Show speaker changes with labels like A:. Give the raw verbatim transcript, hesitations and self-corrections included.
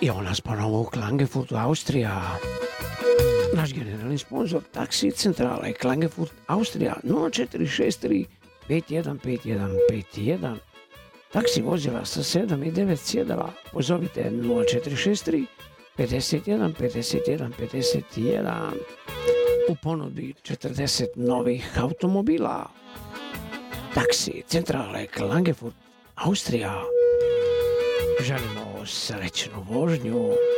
A: Evo nas ponovo u Klagenfurtu, Austrija. Naš generalni sponsor Taksi centrala je Klagenfurt, Austrija nula četiri šest tri pet jedan pet jedan pet jedan. Taksi vozila sa sedam i devet sjedala pozovite nula četiri šest tri pedeset jedan pedeset jedan pedeset jedan. U ponudi četrdeset novih automobila. Taksi centrale Klagenfurt, Austrija. Želimo srećnu vožnju.